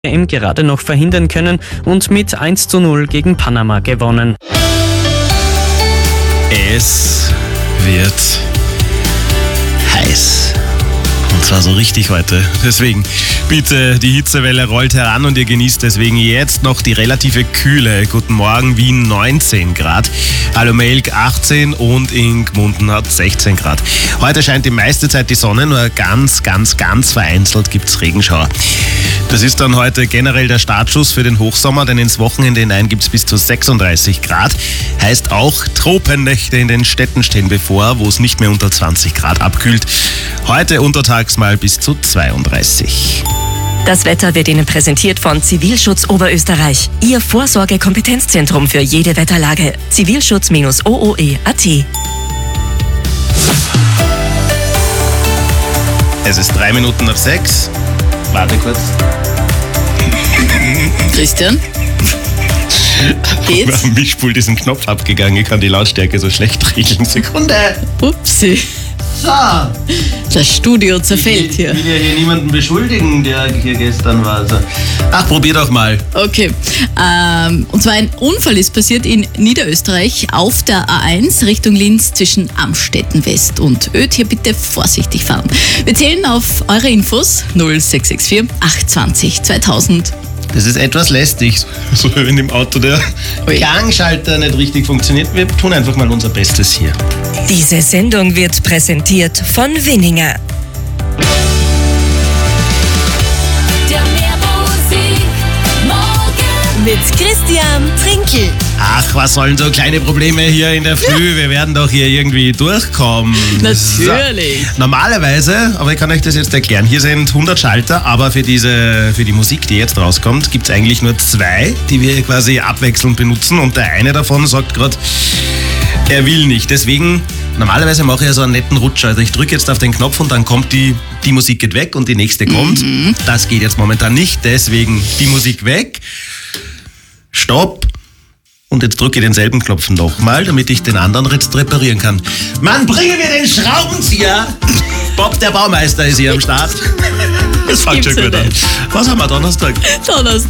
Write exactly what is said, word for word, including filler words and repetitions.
eben gerade noch verhindern können und mit eins zu null gegen Panama gewonnen. Es wird heiß. Und zwar so richtig heute. Deswegen bitte, die Hitzewelle rollt heran und ihr genießt deswegen jetzt noch die relative Kühle. Guten Morgen, Wien neunzehn Grad, Allomelk achtzehn und in Gmunden hat sechzehn Grad. Heute scheint die meiste Zeit die Sonne, nur ganz, ganz, ganz vereinzelt gibt es Regenschauer. Das ist dann heute generell der Startschuss für den Hochsommer, denn ins Wochenende hinein gibt es bis zu sechsunddreißig Grad. Heißt auch, Tropennächte in den Städten stehen bevor, wo es nicht mehr unter zwanzig Grad abkühlt. Heute untertags mal bis zu zweiunddreißig. Das Wetter wird Ihnen präsentiert von Zivilschutz Oberösterreich. Ihr Vorsorge-Kompetenzzentrum für jede Wetterlage. Zivilschutz O O E Punkt A T. Es ist drei Minuten nach sechs. Warte kurz. Christian? Geht's? Am Mischpult ist ein Knopf abgegangen, ich kann die Lautstärke so schlecht regeln. Sekunde! Upsi. So! Das Studio zerfällt Ich hier. will ja hier niemanden beschuldigen, der hier gestern war. Also. Ach, probier doch mal. Okay. Ähm, und zwar ein Unfall ist passiert in Niederösterreich auf der A eins Richtung Linz zwischen Amstetten West und Öd. Hier bitte vorsichtig fahren. Wir zählen auf eure Infos null sechs sechs vier acht zwei null zweitausend. Das ist etwas lästig, so wenn im Auto der Ui. Gangschalter nicht richtig funktioniert. Wir tun einfach mal unser Bestes hier. Diese Sendung wird präsentiert von Winninger. Der Meermusik morgen Mit Christian Trinkel. Ach, was sollen so kleine Probleme hier in der Früh? Wir werden doch hier irgendwie durchkommen. Natürlich. So. Normalerweise, aber ich kann euch das jetzt erklären, hier sind hundert Schalter, aber für diese, für die Musik, die jetzt rauskommt, gibt es eigentlich nur zwei, die wir quasi abwechselnd benutzen und der eine davon sagt gerade, er will nicht. Deswegen, normalerweise mache ich ja so einen netten Rutscher. Also ich drücke jetzt auf den Knopf und dann kommt die, die Musik geht weg und die nächste kommt. Mhm. Das geht jetzt momentan nicht, deswegen die Musik weg. Stopp. Und jetzt drücke ich denselben Knopf nochmal, damit ich den anderen jetzt reparieren kann. Mann, bringen wir den Schraubenzieher! Bob, der Baumeister, ist hier am Start. Das fängt schon gut an. Was haben wir, Donnerstag? Donnerstag.